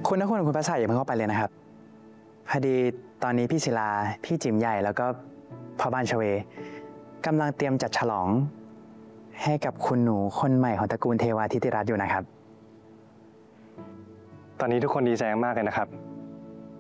คุณนะคุณภาษาอย่าเพิ่งเข้าไปเลยนะครับพอดีตอนนี้พี่ศิลาพี่จิ๋มใหญ่แล้วก็พ่อบ้านชเวกำลังเตรียมจัดฉลองให้กับคุณหนูคนใหม่ของตระกูลเทวาธิติรัตน์อยู่นะครับตอนนี้ทุกคนดีใจมากเลยนะครับ